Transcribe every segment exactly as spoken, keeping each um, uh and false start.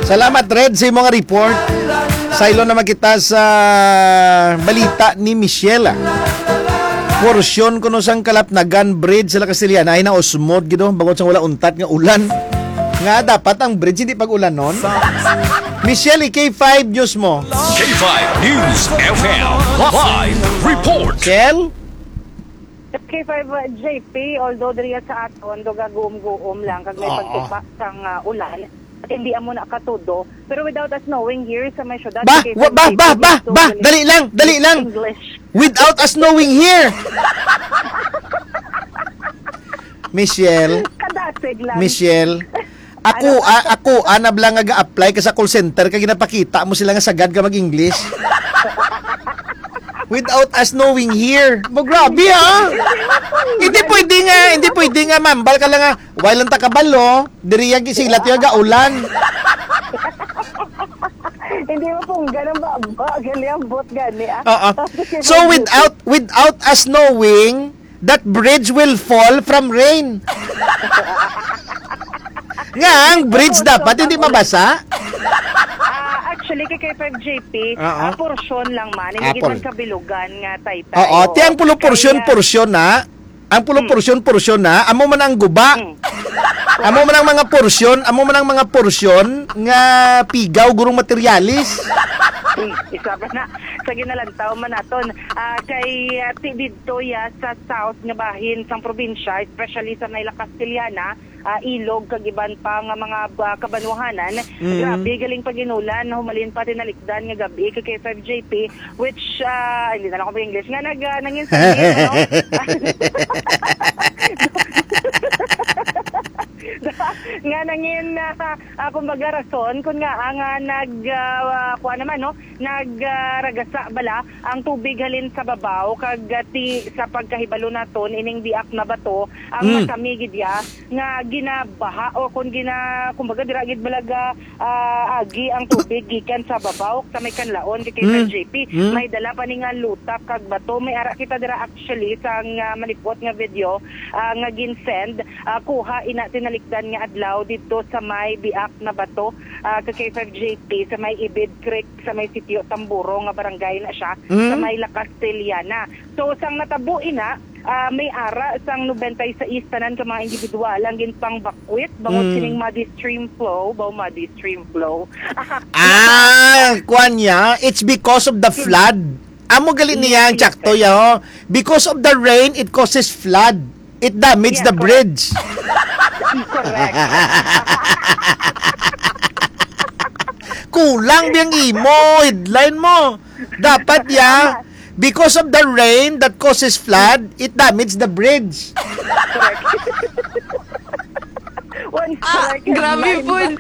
Salamat, Red, sa mga report. Saylo naman kita sa balita ni Michelle. Porsyon kuno sang Kalapnagan Bridge sa Castiliana ay na osmod gido bago sang wala untat nga ulan. Nga dapat ang bridge hindi pag ulan non. Michelle, K five News mo. K five News F M Live Report. Michelle? K five J P, although diriya sa aton, do gagum-guom lang kag may Oo. pagtupa sang uh, ulan. At hindi amo na katudo. Pero without us knowing here sa may syudad, Ba, K wa, five ba, J P ba, ba, dito ba, galing dali lang, dali lang. English. Without us knowing here. Michelle, Kadasig lang. Michelle, ako, a, ako, anab lang nga ga-apply ka sa call center kag ginapakita mo sila nga sagad ka mag-English. Without us knowing here. Mo grabe ha. Hindi pwede nga, hindi pwede nga mambal ka lang nga. While lang takabalo, diriya gisilat yung gaulan. Hindi mo pong ganun ba? Ba, gali ang bot gani ah. Oo. So without without us knowing, that bridge will fall from rain. Nga, ang bridge dapat hindi mabasa. Ah, actually, kay K five J P, Oo. ah, porsyon lang man. Ah, Hindi por- man kabilugan nga taytay. Oo, ti ang pulo porsyon porsyon na. Ang pulo porsyon porsyon na, amo man ang guba. Amo man ang mga porsyon, amo man ang mga porsyon nga pigaw gurong materialis. Hmm, isa pa na sa ginalantaw man naton ah, kay uh, dito ya sa south nga bahin sang probinsya, especially sa Naila Castiliana, ah, ilog kag iban pa nga mga uh, kabanwahanan. Mm. Grabe galing paginulan, humalin pa tinalikdan nga gabi kay K five J P, which uh, hindi na lang ako English nga nag uh, nangin sa ano. Nga nangin na uh, uh, kumbaga rason kun nga ang uh, nag uh, kuha naman no nagragasa uh, bala ang tubig halin sa babaw kag uh, ti sa pagkahibalo naton ining biak na bato ang Mm. masami gid ya nga ginabaha o kun gina kumbaga dira gid balaga uh, agi ang tubig gikan sa babaw sa may kanlaon kay Mm. J P. Mm. May dala pa ni nga lutap kag bato, may ara kita dira actually sang uh, malipot nga video uh, nga ginsend uh, kuha ina tinalikdan nga adlaw dito sa may biak na bato uh, kay K five J P sa may Ibid Creek sa may sitio Tamburo nga barangay na siya Mm. sa may La Castiliana. So sang natabo ina uh, may ara sang ninety-six tanan ka mga individual ang ginpang bakwit bangod Mm. sining muddy stream flow, baw muddy stream flow. Ah, kuan niya, it's because of the flood. Amo gali niya ang tsakto ya ho. Because of the rain, it causes flood. It damages Yeah, the bridge. Correct. Kulang biyang imo, headline mo. Dapat ya, because of the rain that causes flood, it damages the bridge. Correct. One Ah, correct grabe line po. ba?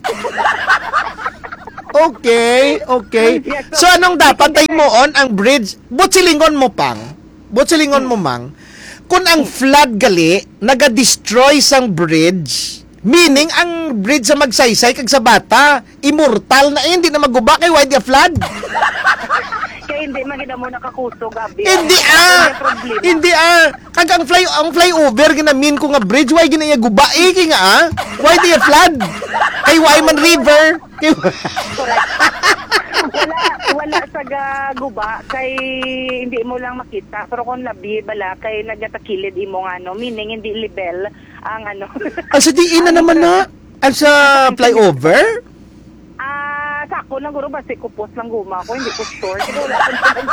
Okay, okay. Yes, So anong dapat tayo mo on ang bridge? Butsilingon mo pang. Butsilingon mo mang. Kung ang flood gali naga-destroy sang bridge, meaning ang bridge sa magsaysay kag sa bata, immortal na eh, hindi na maguba kay why the flood. Kaya hindi maganda mo nakakusog abi. Hindi ah. Hindi ah. Kag ang fly ang flyover ginamin ko nga bridge why ginaya guba eh kay nga ah. Why the flood? Kay why man river. Kay wala wala sa guba kay hindi mo lang makita pero kung labi bala kay nagatakilid imo nga no meaning hindi level ang ano. Ah, sa diin na naman na. Ang sa flyover? Ah, sa ako lang guro basi kupos lang guma ko hindi ko sure siguro wala akong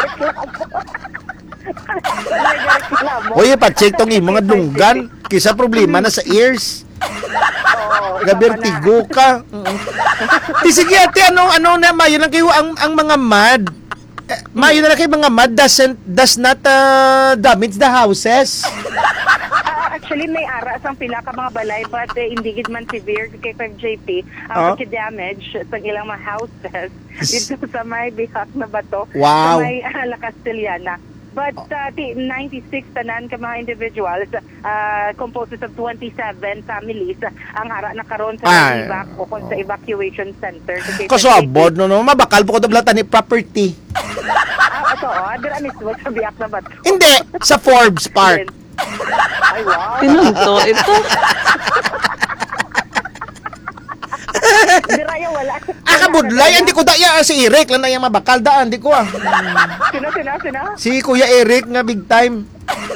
reklamo. Oye, pa-check tong imo nga dunggan. Kisa problema na sa ears. Oo, Gabertigo ka. Di sige ate, ano, ano na, mayo lang kayo ang, ang mga mud. Eh, mayo na lang kayo mga mud doesn't, does not uh, damage the houses. Ah, actually, may ara sang pila ka mga balay but eh, hindi gid man severe kay five J P Oh. ang pagka-damage sa ilang mga houses dito sa may bihak na bato Wow. sa may uh, La Castiliana. But uh, ti ninety-six tanan ka mga individuals uh, composed of twenty-seven families uh, ang ara na karon sa Ay. evac o kung sa evacuation center. So, kay Kasabod, no, no, mabakal po ko dablatan ni property. Ah, ito, oh, dira mismo sa bihak na bato. Hindi, sa Forbes Park. Ay, wow. Pinunto ito. Diraya wala. Ah, kabudlay, hindi ko daya si Eric lang na yung mabakal daan, di ko ah. Sino, sino, sino? Si Kuya Eric nga big time.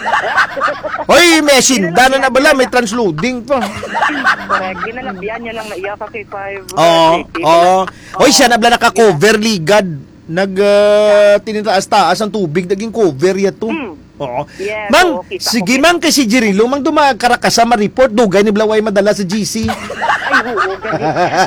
Hoy, may asinda na na bala, may transloading pa. Correct. Ginalabihan niya lang na iya ka kay five. Oo, oo. Hoy, siya na bala naka-cover ligad. Nag uh, tinitaas-taas ang tubig, naging cover ya to. Hmm. Oo. Yes, Mang, oo, kita ko, sige kita. mang kasi Jirilo, mang dumakarakasa ma-report, dugay ni Blaway madala sa G C. Ay, oo, gani.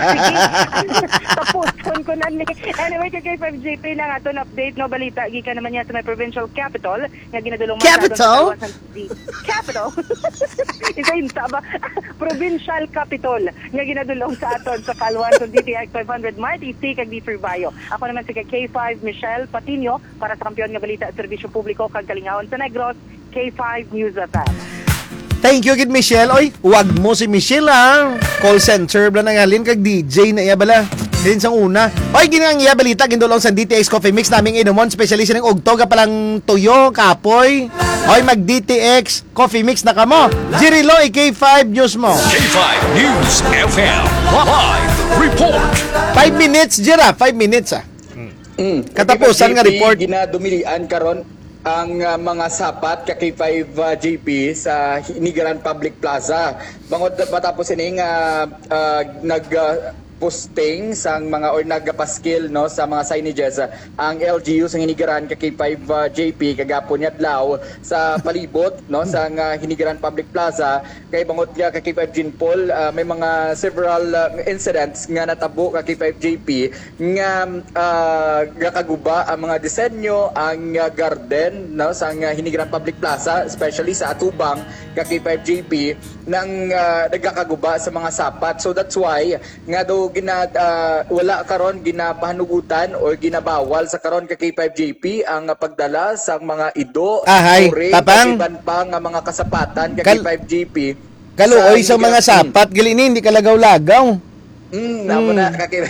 Sige. Tapos, kun ko na ni. Anyway, kay K five J P na nga ito, update no balita. Gika naman niya sa may provincial capital. Nga ginadulong Capital? masyadong sa kawasan di- Capital? Isa yun, ba? Provincial capital. Nga ginadulong sa aton sa Kalwan sa D T X five hundred Mighty C kag D three Bayo. Ako naman si K five Michelle Patino para sa kampiyon nga balita at serbisyo publiko kag Kalingahon sa Negros, K five News F M. Thank you, kid Michelle. Oy, wag mo si Michelle ha. Call center bala na ngalin kag D J na iya bala. Din sang una. Oy, ginang iya balita gindulong sa D T X Coffee Mix naming inumon, specially ng ugto ka palang tuyo, kapoy. Oy, mag D T X Coffee Mix na kamo. Jirilo, K five News mo. K five News F M Live Report. Five minutes, Jira. Five minutes ah. Mm. Katapusan nga report. Ginadumilian karon ang uh, mga sapat ka K five uh, J P sa Hinigaran Public Plaza. Bangod matapos ini nga uh, nag uh, posting sang mga or nagapaskil no sa mga signages uh, ang L G U sa Hinigaran ka K five uh, J P kagapon adlaw sa palibot no sa uh, Hinigaran Public Plaza kay bangod nga ka K five Jinpol uh, may mga several uh, incidents nga natabo ka K five J P nga uh, gakaguba ang mga disenyo ang uh, garden no sa uh, Hinigaran Public Plaza especially sa atubang ka K five J P nang uh, nagkakaguba sa mga sapat. So that's why nga do gina uh, wala karon ginapahanugutan or ginabawal sa karon ka K five J P ang uh, pagdala sa mga ido, Ahay, uri, tapang. iban pa nga mga kasapatan ka Kal- K five J P. Kaluoy sa mga Hinigaran- sapat, gali ni hindi kalagaw-lagaw. Mm, namo na ka K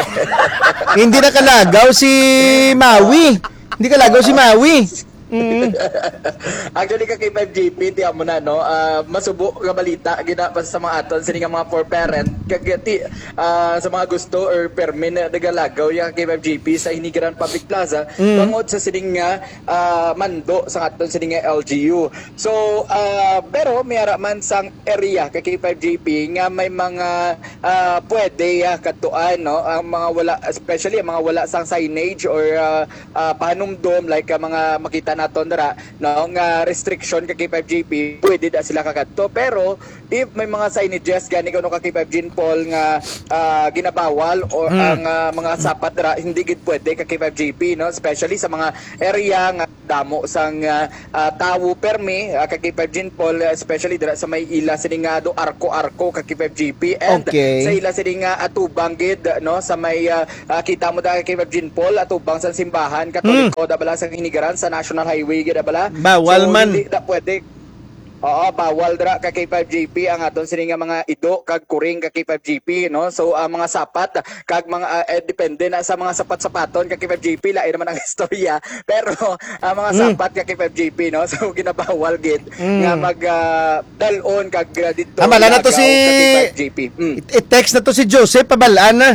Hindi na kalagaw si Maui. Hindi kalagaw si Maui. Mm. Actually ka K five J P ti amo na no uh, masubo nga balita gina pa sa mga aton sini nga mga for parent kagati uh, sa mga gusto or permin na nagalagaw ya K five J P sa Hinigaran Public Plaza Mm. bangod sa sining nga uh, mando sa aton sining nga L G U. So uh, pero may ara man sang area ka K five J P nga may mga uh, pwede uh, katuan no ang mga wala especially ang mga wala sang signage or uh, uh, panumdom like uh, mga makita naton dara no nga restriction ka K five J P pwede da sila kakadto pero if may mga signages gani kuno ka K five Jinpol nga uh, ginabawal or Hmm. ang uh, mga sapat dara hindi gid pwede ka K five J P no especially sa mga area nga damo sang uh, uh, tawo permi uh, ka K five Jinpol uh, especially dara sa may ila sini nga do arko-arko ka K five J P and Okay. sa ila sini nga atubang gid no sa may uh, uh, kita mo da ka K five Jinpol atubang sa simbahan katoliko da bala sa Hinigaran sa National Highway gid bala Bawal so, man. hindi da pwede. Oo, bawal dra ka K five J P ang aton sini nga mga ido kag kuring ka K five J P no. So ang mga sapat kag mga uh, eh, depende na sa mga sapat-sapaton ka K five J P lain naman ang istorya pero ang mga Mm. sapat ka K five J P no. So ginabawal gid nga mag uh, dalon kag uh, dito. Ah, mala na to lagaw si- ka K five J P. Mm. I- I-text na to si Joseph, pabalaan na.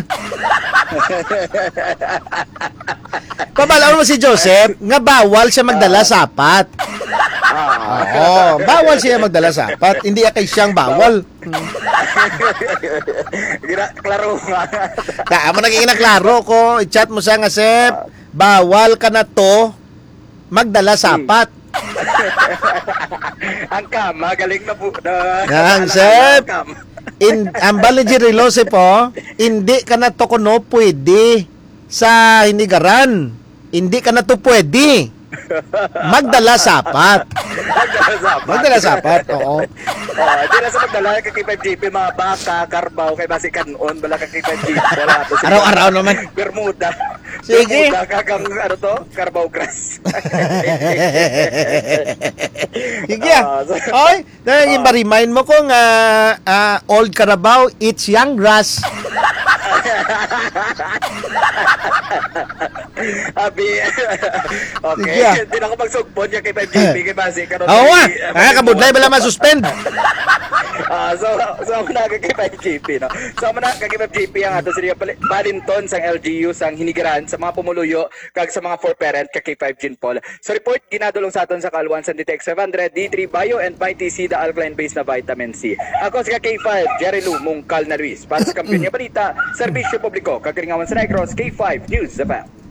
Pabalaan mo si Joseph, nga bawal siya magdala sapat. Oo, bawal siya magdala sapat. Hindi kay siyang bawal. Gira klaro nga. Kaa mo naging naklaro ko, i-chat mo siya nga, Sep, bawal ka na to magdala sapat. Ang kama galing na po. Na, Yang, na- Sep. ang kama. In ang baliji relose po, hindi ka na to kuno pwede sa Hinigaran. Hindi ka na to pwede. Magdala sapat. Magdala sapat. Magdala sapat, oo. Oh, di na sa magdala ka K five J P mga baka, karbaw kay basi kanon bala ka K five J P wala to. Araw-araw naman. Bermuda. Sige. Bermuda kagang ano to? Carabao grass. Sige ah. Oy, dahil yung remind mo kung ah, ah, old Carabao, it's young grass. Abi. Okay. Sige, ah. Di na ako magsugpon niya kay five J P kay basi karon. Oo ah, ah kabudlay bala ma-suspend. Ah, so so mo na kay five J P no. So mo na kay five J P ang ato siya balinton sang L G U sang hinigaran sa mga pumuluyo kag sa mga for parent kay five Gin Paul. So report ginadulong sa aton sa Kalwan sa Detect seven hundred D three Bio and Vitamin C the alkaline based na vitamin C. Ako si K five Jerry Lu Mungkal na Luis para sa kampiyon nga balita, serbisyo publiko kagalingawan sa Negros K five News F M.